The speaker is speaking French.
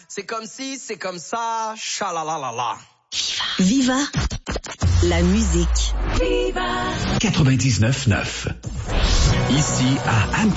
C'est comme si, c'est comme ça, chalalalala. Viva la musique. Viva 99.9. Ici à Hampton.